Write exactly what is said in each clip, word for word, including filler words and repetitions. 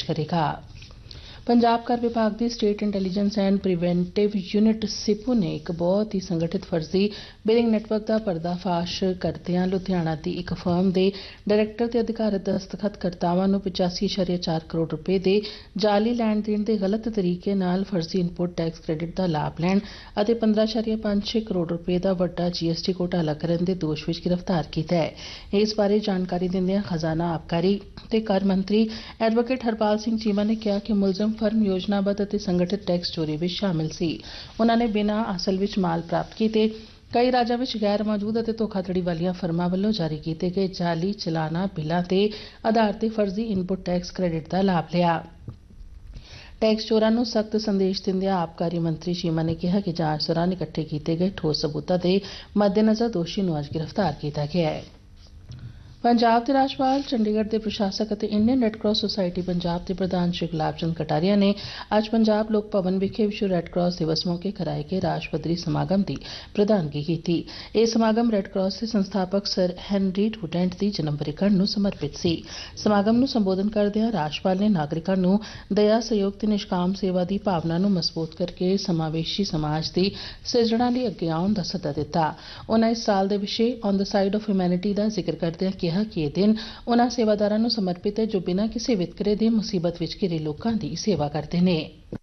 करेगा। पंजाब कर विभाग की state intelligence and preventive unit सिपू ने एक बहुत ही संगठित फर्जी बिलिंग नैटवर्क का पर्दाफाश करदियां लुधियाना की एक फर्म के डायरैक्टर ते अधिकारत दस्तखतकर्तावां नूं पचासी इशारिया चार करोड़ रुपए के जाली लैण देण के गलत तरीके नाल फर्जी इनपुट टैक्स क्रेडिट का लाभ लैण अते पंद्रह इशारिया पांच छे करोड़ रुपए का वड्डा जीएसटी घोटाला करन के दोष विच गिरफ्तार किया है। इस बारे जानकारी दिंदियां खजाना आबकारी ते कर मंत्री एडवोकेट हरपाल सिंह चीमा ने कहा कि मुलजम फर्म योजनाबद्ध ਅਤੇ संगठित टैक्स चोरी ਵਿੱਚ शामिल सी। उन्होंने ने बिना असल ਵਿੱਚ माल प्राप्त ਕੀਤੇ कई राज्यों में गैर मौजूद ਅਤੇ ਧੋਖਾਧੜੀ ਵਾਲੀਆਂ ਫਰਮਾਂ ਵੱਲੋਂ ਜਾਰੀ ਕੀਤੇ ਗਏ ਜਾਲੀ ਚਲਾਨਾ ਬਿੱਲਾਂ ਤੇ ਆਧਾਰ ਤੇ ਫਰਜ਼ੀ ਇਨਪੁਟ ਟੈਕਸ ਕ੍ਰੈਡਿਟ ਦਾ ਲਾਭ ਲਿਆ। टैक्स चोरां नूं सख्त संदेश दिंदियां आबकारी मंत्री चीमा ने कहा कि जांच दौरान इकट्ठे किए गए ठोस सबूतां दे मद्देनज़र दोषी नूं अज गिरफ्तार किया गया है। पंजाब के राज्यपाल चंडीगढ़ के प्रशासक और Indian red cross society Punjab के प्रधान श्री गुलाब चंद कटारिया ने अज पंजाब लोक भवन विखे विश्व रैड क्रॉस दिवस मौके कराए गए राज पद्धरी समागम की प्रधानगी की। यह समागम रैड क्रॉस के संस्थापक सर हैनरी डुडेंट की जन्म वरेगढ़ नूं समर्पित सी। समागम नूं संबोधन करदिआं राज्यपाल ने नागरिकां नूं दया सहयोग ते निष्काम सेवा की भावना नूं मजबूत करके समावेशी समाज की सिरजना लई अगे आउण दा सੱਦਾ दिता। उन्होंने इस साल के विषय on the side of humanity का जिक्र करदिआं कहा कि यह दिन उन्हां सेवादारां नूं समर्पित है जो बिना किसी वितकरे दी मुसीबत विच घिरे लोकां दी सेवा करदे ने।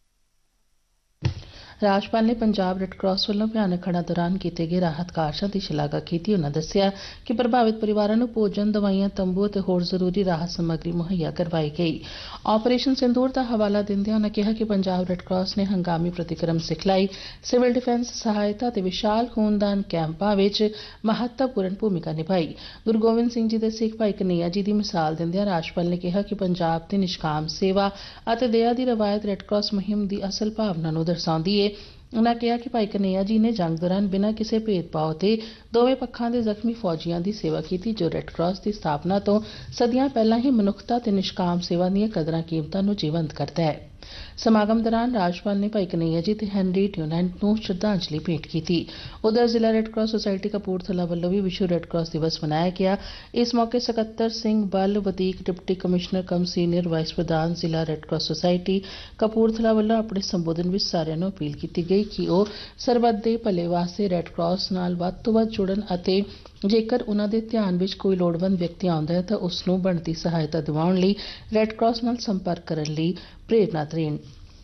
राज्यपाल ने पंजाब रैड क्रॉस वालों भयानक हड़ां दौरान किए गए राहत कार्यां की शलाघा की। उन्होंने दस्सिया कि प्रभावित परिवारों को भोजन दवाइयां तंबू और होर जरूरी राहत समग्री मुहैया करवाई गई। ऑपरेशन सिंदूर का हवाला दिंदिआं उन्होंने कहा कि पंजाब रैड क्रॉस ने हंगामी प्रतिक्रम सिखलाई सिविल डिफेंस सहायता ते विशाल खूनदान कैंपां विच महत्वपूर्ण भूमिका निभाई। गुरु गोबिंद सिंह जी के सिख भाई कन्हैया जी की मिसाल दिंदिआं राज्यपाल ने कहा कि पंजाब की निष्काम सेवा और दया की रवायत रैड क्रॉस मुहिम की असल भावना नूं दर्शाउंदी है। उन्होंने कहा कि भाई कन्हैया जी ने जंग दौरान बिना किसी भेदभाव के दोवें पक्षों के जख्मी फौजियों की सेवा की जो रैड क्रॉस की स्थापना तो सदियां पहला ही मनुखता ते निष्काम सेवा दी कदरां कीमतां नूं जीवंत करता है। समागम दौरान राज्यपाल ने भाई कन्हैया जी ते हैनरी ड्यूनेंट नूं श्रद्धांजलि भेंट की। उधर जिला रैड क्रॉस सोसायटी कपूरथला वालों भी विश्व रैड क्रॉस दिवस मनाया गया। इस मौके सकत्तर सिंह बल वधीक डिप्टी कमिश्नर कम सीनियर वाइस प्रधान जिला रैड क्रॉस सोसायटी कपूरथला वालों अपने संबोधन में सारिਆਂ ਨੂੰ अपील की गई कि ਉਹ ਸਰਬੱਤ ਦੇ ਭਲੇ ਵਾਸਤੇ ਰੈਡ ਕਰਾਸ ਨਾਲ ਵੱਧ ਤੋਂ ਵੱਧ ਜੁੜਨ ਅਤੇ ਜੇਕਰ ਉਹਨਾਂ ਦੇ ਧਿਆਨ ਵਿੱਚ ਕੋਈ ਲੋੜਵੰਦ ਵਿਅਕਤੀ ਆਉਂਦਾ ਹੈ ਤਾਂ ਉਸ ਨੂੰ ਬਣਦੀ ਸਹਾਇਤਾ ਦਿਵਾਉਣ ਲਈ ਰੈਡ ਕਰਾਸ ਨਾਲ ਸੰਪਰਕ ਕਰਨ ਲਈ ਪ੍ਰੇਰਨਾ ਦੇਣ।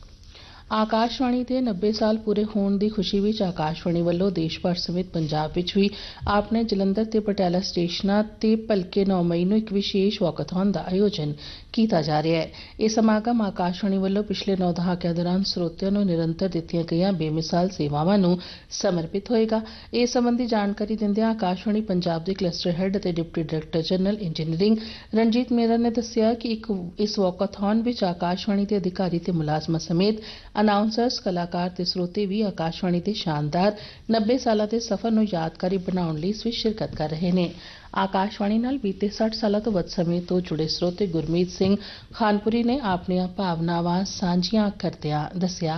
आकाशवाणी के नब्बे साल पूरे होने की खुशी में आकाशवाणी वालों देश भर समेत पंजाब विच भी आपने जलंधर ते पटियाला स्टेशनां ते भलके नौ मई नूं एक विशेष वॉकाथॉन का आयोजन किया जा रहा है। यह समागम आकाशवाणी वालों पिछले नौ दहाकिਆਂ दौरान ਸਰੋਤਿਆਂ ਨੂੰ निरंतर दित्तियां गईयां बेमिसाल सेवावां नूं समर्पित होएगा। इस संबंधी जानकारी दिंदिआं आकाशवाणी पंजाब के क्लस्टर हैड ते deputy director general engineering Ranjit Mehra ने दस्सिया कि एक इस वॉकाथॉन विच आकाशवाणी के अधिकारी ते मुलाजमां समेत अनाउंसर्स कलाकार ते स्रोते भी आकाशवाणी के शानदार नब्बे साल के सफर नूं यादगारी बनाउण लई इस विच शिरकत कर रहे हैं। आकाशवाणी नाल बीते साठ साल तो वध समय तो जुड़े स्रोते गुरमीत सिंह खानपुरी ने अपनियां भावनावां सांझियां करदिआं दस्सिया।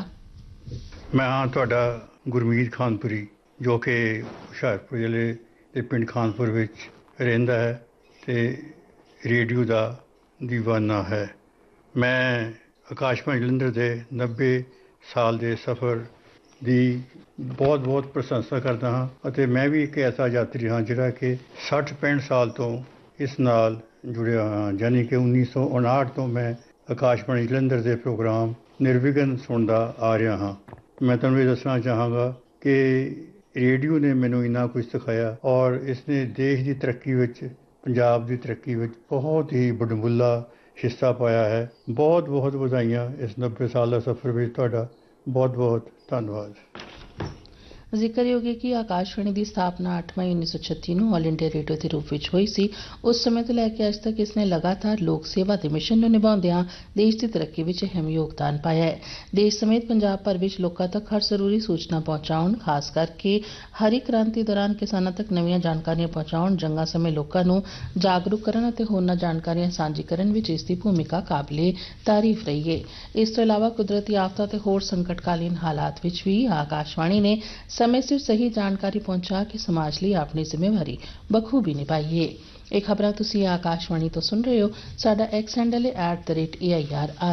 मैं हाँ तुहाडा गुरमीत खानपुरी जो कि हुशियारपुर जिले के पिंड खानपुर विच रहिंदा है ते रेडियो का दीवाना है। मैं आकाशवाणी जलंधर के नब्बे साल के सफ़र की बहुत बहुत प्रशंसा करता हाँ और मैं भी एक ऐसा यात्री हाँ जिहड़ा कि सठ पैंठ साल तो इस नाल जुड़िया हाँ यानी कि उन्नीस सौ उनाहठ तो मैं आकाशवाणी जलंधर के प्रोग्राम निर्विघन सुनता आ रहा हाँ। मैं तुहानूं ये दसना चाहांगा कि रेडियो ने मैनूं इन्ना कुछ सिखाया और इसने देश की तरक्की विच पंजाब की तरक्की विच बहुत ही वडमुला हिस्सा पाया है। बहुत बहुत बधाइयाँ इस नब्बे साल का सफ़र में तुहाडा बहुत बहुत धन्यवाद। ਜ਼ਿਕਰਯੋਗ ਹੈ ਕਿ ਆਕਾਸ਼ਵਾਣੀ ਦੀ ਸਥਾਪਨਾ ਅੱਠ ਮਈ ਉੱਨੀ ਸੌ ਛੱਤੀ ਨੂੰ ਆਲ ਇੰਡੀਆ ਰੇਡੀਓ ਦੇ ਰੂਪ ਵਿੱਚ ਹੋਈ ਸੀ। ਉਸ ਸਮੇਂ ਤੋਂ ਲੈ ਕੇ ਅੱਜ ਤੱਕ ਇਸਨੇ ਲਗਾਤਾਰ ਲੋਕ ਸੇਵਾ ਦੇ ਮਿਸ਼ਨ ਨੂੰ ਨਿਭਾਉਂਦਿਆਂ ਦੇਸ਼ ਦੀ ਤਰੱਕੀ ਵਿੱਚ ਅਹਿਮ ਯੋਗਦਾਨ ਪਾਇਆ ਹੈ। ਦੇਸ਼ ਸਮੇਤ ਪੰਜਾਬ ਭਰ ਵਿੱਚ ਲੋਕਾਂ ਤੱਕ ਹਰ ਜ਼ਰੂਰੀ ਸੂਚਨਾ ਪਹੁੰਚਾਉਣ, ਖਾਸ ਕਰਕੇ ਹਰੀ ਕ੍ਰਾਂਤੀ ਦੌਰਾਨ ਕਿਸਾਨਾਂ ਤੱਕ ਨਵੀਆਂ ਜਾਣਕਾਰੀਆਂ ਪਹੁੰਚਾਉਣ, ਜੰਗਾਂ ਸਮੇਂ ਲੋਕਾਂ ਨੂੰ ਜਾਗਰੂਕ ਕਰਨ ਅਤੇ ਹੋਰਨਾਂ ਜਾਣਕਾਰੀਆਂ ਸਾਂਝੀ ਕਰਨ ਵਿੱਚ ਇਸ ਦੀ ਭੂਮਿਕਾ ਕਾਬਲੇ ਤਾਰੀਫ ਰਹੀ ਹੈ। ਇਸ ਤੋਂ ਇਲਾਵਾ ਕੁਦਰਤੀ ਆਫਤਾਂ ਤੇ ਹੋਰ ਸੰਕਟਕਾਲੀਨ ਹਾਲਾਤ ਵਿੱਚ ਵੀ ਆਕਾਸ਼ਵਾਣੀ ਨੇ समय सिर सही जानकारी पहुंचा के समाज लिए अपनी जिम्मेवारी बखूबी निभाई है। ਇਹ ਖਬਰਾਂ ਤੁਸੀਂ ਆਕਾਸ਼ਵਾਣੀ ਤੋਂ ਸੁਣ ਰਹੇ ਹੋ। ਸਾਡਾ ਐਕਸ ਹੈਂਡਲ ਹੈ at the rate A I R